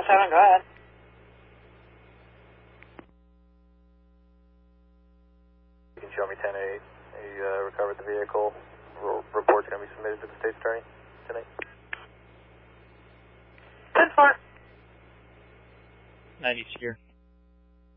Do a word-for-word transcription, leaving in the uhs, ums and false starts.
seven, go ahead. You can show me ten eight. You uh, recovered the vehicle. R report's going to be submitted to the State's Attorney tonight. ten four. ninety Secure.